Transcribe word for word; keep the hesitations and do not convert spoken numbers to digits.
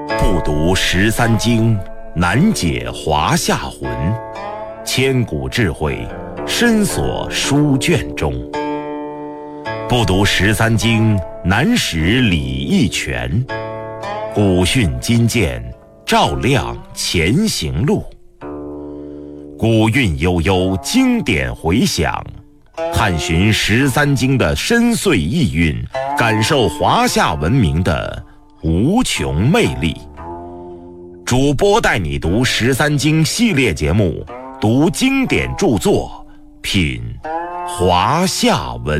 不读十三经，难解华夏魂。千古智慧，深锁书卷中。不读十三经，难识礼义权。古训今鉴，照亮前行路。古韵悠悠，经典回响，探寻十三经的深邃意蕴，感受华夏文明的无穷魅力。主播带你读十三经系列节目，读经典著作，品华夏文